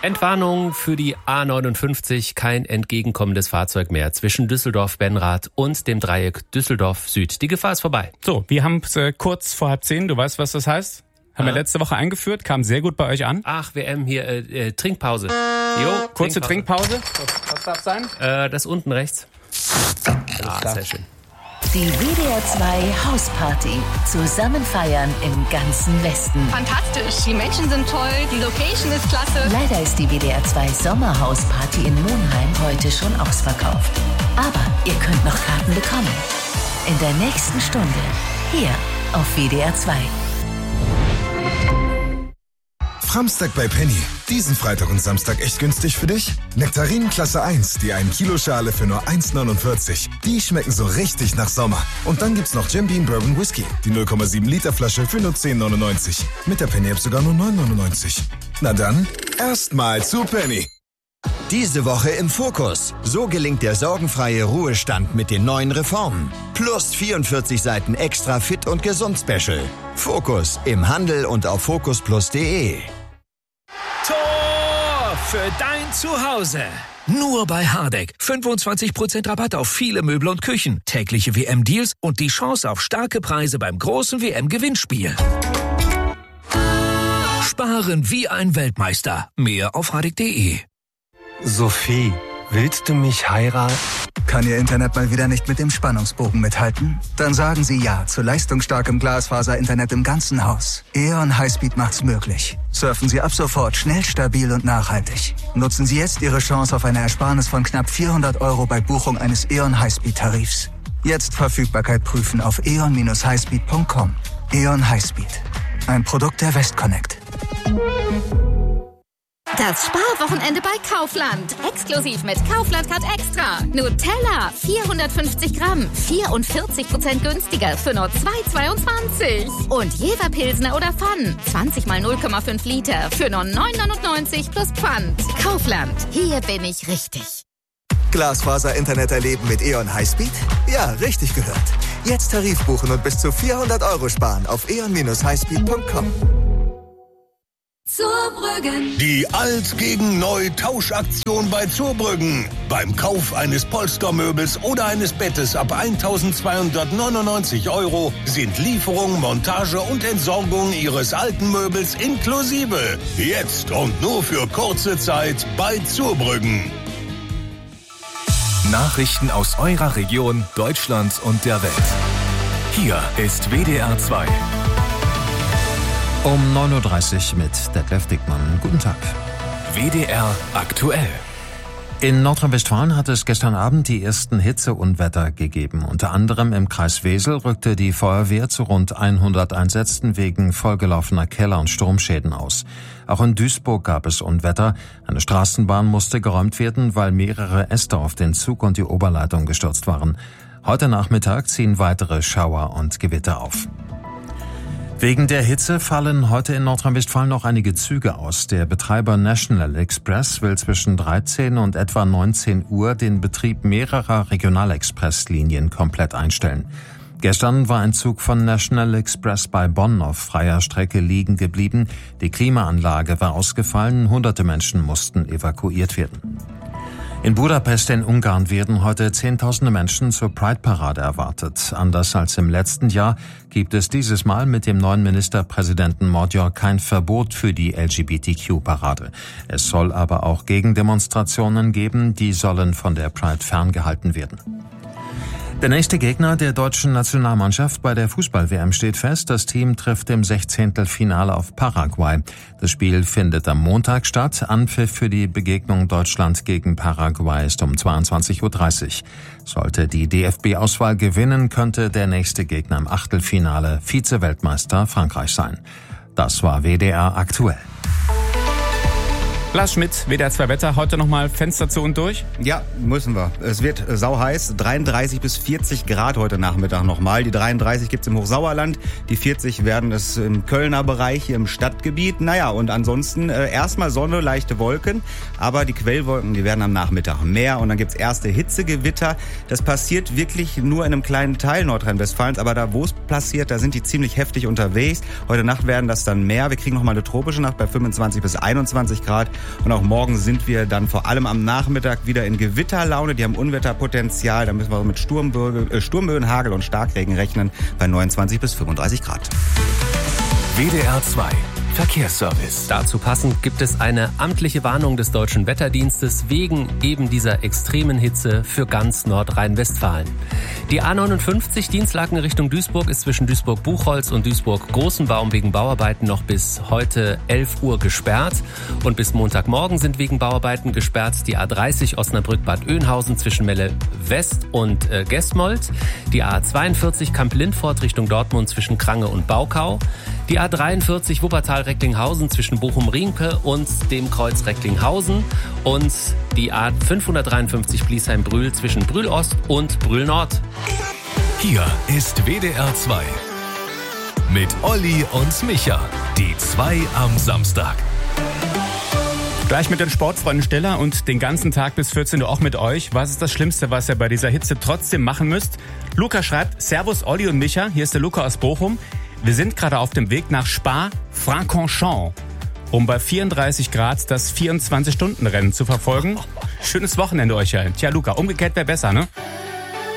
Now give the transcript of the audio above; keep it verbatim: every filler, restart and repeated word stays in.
Entwarnung für die A neunundfünfzig, kein entgegenkommendes Fahrzeug mehr zwischen Düsseldorf-Benrath und dem Dreieck Düsseldorf-Süd. Die Gefahr ist vorbei. So, wir haben es äh, kurz vor halb zehn, du weißt, was das heißt? Haben ah. wir letzte Woche eingeführt, kam sehr gut bei euch an. Ach, W M hier, äh, äh, Trinkpause. Jo, kurze Trinkpause. Trinkpause. Was darf sein? Äh, das unten rechts. Ah, sehr schön. Die W D R zwei Hausparty. Zusammen feiern im ganzen Westen. Fantastisch, die Menschen sind toll, die Location ist klasse. Leider ist die W D R zwei Sommerhausparty in Monheim heute schon ausverkauft. Aber ihr könnt noch Karten bekommen. In der nächsten Stunde. Hier auf W D R zwei. Framstag bei Penny. Diesen Freitag und Samstag echt günstig für dich? Nektarinen Klasse eins, die ein Kilo Schale für nur eins neunundvierzig. Die schmecken so richtig nach Sommer. Und dann gibt's noch Jim Beam Bourbon Whisky, die null Komma sieben Liter Flasche für nur zehn neunundneunzig. Mit der Penny App sogar nur neun neunundneunzig. Na dann, erstmal zu Penny. Diese Woche im Fokus. So gelingt der sorgenfreie Ruhestand mit den neuen Reformen. Plus vierundvierzig Seiten extra Fit und Gesund Special. Fokus im Handel und auf fokus plus punkt de. Tor für dein Zuhause. Nur bei Hardegg. fünfundzwanzig Prozent Rabatt auf viele Möbel und Küchen. Tägliche W M-Deals und die Chance auf starke Preise beim großen W M-Gewinnspiel. Sparen wie ein Weltmeister. Mehr auf hardegg punkt de. Sophie, willst du mich heiraten? Kann Ihr Internet mal wieder nicht mit dem Spannungsbogen mithalten? Dann sagen Sie ja zu leistungsstarkem Glasfaser-Internet im ganzen Haus. E O N Highspeed macht's möglich. Surfen Sie ab sofort schnell, stabil und nachhaltig. Nutzen Sie jetzt Ihre Chance auf eine Ersparnis von knapp vierhundert Euro bei Buchung eines E O N Highspeed-Tarifs. Jetzt Verfügbarkeit prüfen auf e o n dash highspeed punkt com. E O N Highspeed. Ein Produkt der Westconnect. Das Sparwochenende bei Kaufland. Exklusiv mit Kaufland Card Extra. Nutella, vierhundertfünfzig Gramm, vierundvierzig Prozent günstiger für nur zwei Euro zweiundzwanzig. Und Jever Pilsner oder Pfann, zwanzig mal null Komma fünf Liter für nur neun Euro neunundneunzig plus Pfand. Kaufland, hier bin ich richtig. Glasfaser-Internet erleben mit E O N Highspeed? Ja, richtig gehört. Jetzt Tarif buchen und bis zu vierhundert Euro sparen auf e o n dash highspeed punkt com. Zurbrüggen. Die Alt gegen Neu Tauschaktion bei Zurbrüggen. Beim Kauf eines Polstermöbels oder eines Bettes ab eintausendzweihundertneunundneunzig Euro sind Lieferung, Montage und Entsorgung Ihres alten Möbels inklusive. Jetzt und nur für kurze Zeit bei Zurbrüggen. Nachrichten aus eurer Region, Deutschland und der Welt. Hier ist W D R zwei. Um neun Uhr dreißig mit Detlef Dickmann. Guten Tag. W D R aktuell. In Nordrhein-Westfalen hat es gestern Abend die ersten Hitzeunwetter gegeben. Unter anderem im Kreis Wesel rückte die Feuerwehr zu rund hundert Einsätzen wegen vollgelaufener Keller- und Sturmschäden aus. Auch in Duisburg gab es Unwetter. Eine Straßenbahn musste geräumt werden, weil mehrere Äste auf den Zug und die Oberleitung gestürzt waren. Heute Nachmittag ziehen weitere Schauer und Gewitter auf. Wegen der Hitze fallen heute in Nordrhein-Westfalen noch einige Züge aus. Der Betreiber National Express will zwischen dreizehn und etwa neunzehn Uhr den Betrieb mehrerer Regionalexpresslinien komplett einstellen. Gestern war ein Zug von National Express bei Bonn auf freier Strecke liegen geblieben. Die Klimaanlage war ausgefallen, hunderte Menschen mussten evakuiert werden. In Budapest in Ungarn werden heute Zehntausende Menschen zur Pride-Parade erwartet. Anders als im letzten Jahr gibt es dieses Mal mit dem neuen Ministerpräsidenten Magyar kein Verbot für die L G B T Q-Parade. Es soll aber auch Gegendemonstrationen geben, die sollen von der Pride ferngehalten werden. Der nächste Gegner der deutschen Nationalmannschaft bei der Fußball-W M steht fest. Das Team trifft im Sechzehntelfinale auf Paraguay. Das Spiel findet am Montag statt. Anpfiff für die Begegnung Deutschland gegen Paraguay ist um zweiundzwanzig Uhr dreißig. Sollte die D F B-Auswahl gewinnen, könnte der nächste Gegner im Achtelfinale Vize-Weltmeister Frankreich sein. Das war W D R aktuell. Lars Schmidt, W D R zwei Wetter, heute nochmal Fenster zu und durch? Ja, müssen wir. Es wird sauheiß, dreiunddreißig bis vierzig Grad heute Nachmittag nochmal. Die dreiunddreißig gibt's im Hochsauerland, die vierzig werden es im Kölner Bereich, hier im Stadtgebiet. Naja, und ansonsten äh, erstmal Sonne, leichte Wolken, aber die Quellwolken, die werden am Nachmittag mehr und dann gibt's erste Hitzegewitter. Das passiert wirklich nur in einem kleinen Teil Nordrhein-Westfalens, aber da, wo es passiert, da sind die ziemlich heftig unterwegs. Heute Nacht werden das dann mehr. Wir kriegen nochmal eine tropische Nacht bei fünfundzwanzig bis einundzwanzig Grad. Und auch morgen sind wir dann vor allem am Nachmittag wieder in Gewitterlaune. Die haben Unwetterpotenzial. Da müssen wir mit Sturmböen, äh, Sturmböen, Hagel und Starkregen rechnen bei neunundzwanzig bis fünfunddreißig Grad. W D R zwei Verkehrsservice. Dazu passend gibt es eine amtliche Warnung des Deutschen Wetterdienstes wegen eben dieser extremen Hitze für ganz Nordrhein-Westfalen. Die A neunundfünfzig Dienstlaken Richtung Duisburg ist zwischen Duisburg-Buchholz und Duisburg-Großenbaum wegen Bauarbeiten noch bis heute elf Uhr gesperrt. Und bis Montagmorgen sind wegen Bauarbeiten gesperrt die A dreißig Osnabrück-Bad Oeynhausen zwischen Melle West und äh, Gesmold, die A zweiundvierzig Kamp-Lindfort Richtung Dortmund zwischen Krange und Baukau, die A dreiundvierzig Wuppertal-Recklinghausen zwischen Bochum-Rienke und dem Kreuz Recklinghausen und die A fünfhundertdreiundfünfzig Bliesheim-Brühl zwischen Brühl-Ost und Brühl-Nord. Hier ist W D R zwei mit Olli und Micha, die zwei am Samstag. Gleich mit den Sportfreunden Steller und den ganzen Tag bis vierzehn Uhr auch mit euch. Was ist das Schlimmste, was ihr bei dieser Hitze trotzdem machen müsst? Luca schreibt, Servus Olli und Micha, hier ist der Luca aus Bochum. Wir sind gerade auf dem Weg nach Spa-Francorchamps, um bei vierunddreißig Grad das vierundzwanzig Stunden Rennen zu verfolgen. Schönes Wochenende euch allen. Tja, Luca, umgekehrt wäre besser, ne?